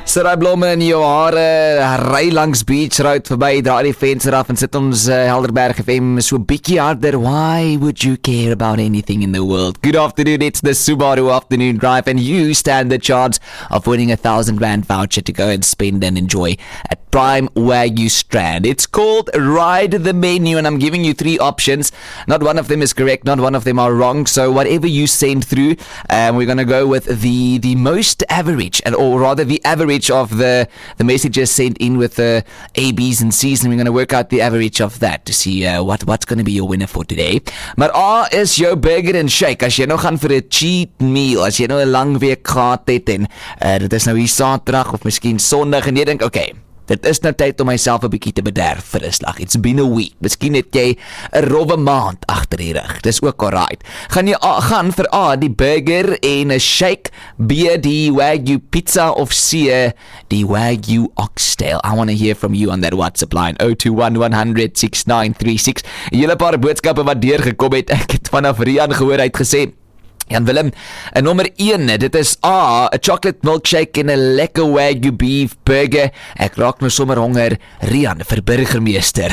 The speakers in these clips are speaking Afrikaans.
Sit daai blomme in jou hare, ry langs Beach Road verby, draai die venster af en sit ons Helderberg FM so bietjie harder. Why would you care about anything in the world? Good afternoon, it's the Subaru Afternoon Drive and you stand the chance of winning a R1,000 voucher to go and spend and enjoy at Prime Wagyu Strand. It's called Ride the Menu and I'm giving you 3 options. Not one of them is correct, not one of them are wrong. So whatever you send through, we're going to go with the most average, or rather the average of the messages sent in with the A, B's and C's, and we're going to work out the average of that to see what's going to be your winner for today. Maar A is jou burger and shake. As jy nou gaan vir 'n cheat meal, as jy nou 'n lang week gehad het en dit is nou hier Saterdag of miskien Sondag en jy dink, okay, dit is nou tyd om myself 'n bietjie te bederf vir 'n slag. It's been a week. Miskien het jy 'n rowwe maand agter die rug. Dis ook alright. Gaan jy gaan vir A, die burger en 'n shake, B, die Wagyu pizza of C, die Wagyu oxtail? I want to hear from you on that WhatsApp line 021 100 6936. Julle paar boodskappe wat deurgekom het. Ek het vanaf Rian gehoor, hy het gesê, Jan Willem, nommer 1, dit is A, 'n chocolate milkshake en 'n lekker Wagyu beef burger. Ek raak nou sommer honger. Rian vir burgermeester.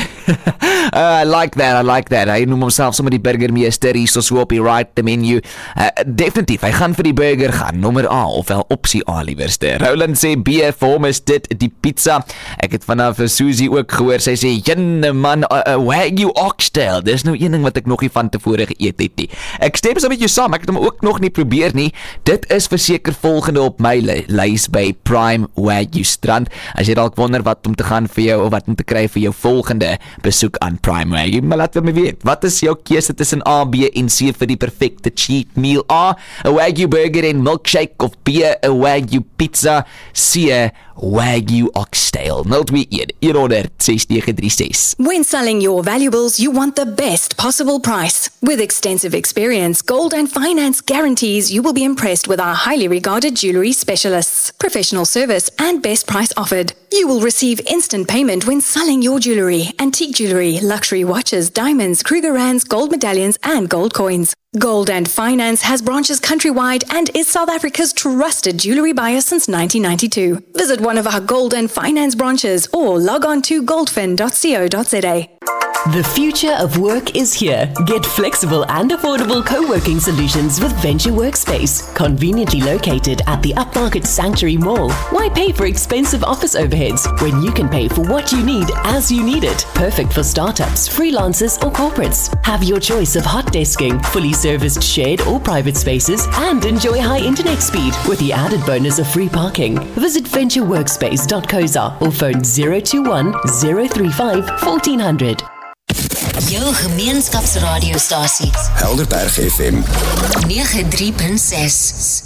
I like that. Hy noem homself sommer die burgermeester hier so op die Ride the Menu. Definitief, hy gaan vir die burger gaan, nommer A, ofwel opsie A liewerste. Roland sê B, vir hom is dit die pizza. Ek het vanaf Susie ook gehoor, sy sê, jenne man, Wagyu oxtail. Dis nou een ding wat ek nog nie van tevore geëet het nie. Ek stem so met jou saam, ek het hom ook nog nie probeer nie. Dit is verseker volgende op my lys by Prime Wagyu Strand. As jy dalk wonder wat om te gaan vir jou of wat om te kry vir jou volgende besoek aan Prime Wagyu, maar laat my weet, wat is jou keuse tussen A, B en C vir die perfekte cheat meal? A, 'n Wagyu burger en milkshake of B, 'n Wagyu pizza, C, Wagyu oxtail. 021-100-6936. When selling your valuables, you want the best possible price. With extensive experience, Gold and Finance guarantees you will be impressed with our highly regarded jewellery specialists. Professional service and best price offered. You will receive instant payment when selling your jewellery, antique jewellery, luxury watches, diamonds, Kruger-Rands, gold medallions and gold coins. Gold and Finance has branches countrywide and is South Africa's trusted jewellery buyer since 1992. Visit one of our Gold and Finance branches or log on to goldfin.co.za. The future of work is here. Get flexible and affordable co-working solutions with Venture Workspace, conveniently located at the Upmarket Sanctuary Mall. Why pay for expensive office overheads when you can pay for what you need as you need it? Perfect for startups, freelancers or corporates. Have your choice of hot desking, fully serviced shared or private spaces, and enjoy high internet speed with the added bonus of free parking. Visit ventureworkspace.co.za or phone 021 035 1400. Jou gemeenskapsradiostasie Helderberg FM 93.6